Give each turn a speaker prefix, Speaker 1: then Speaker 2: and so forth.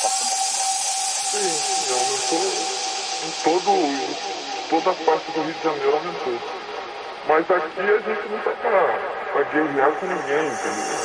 Speaker 1: Sim, aumentou toda a parte do Rio de Janeiro aumentou. Mas aqui a gente não tá pra guerrear com ninguém, entendeu?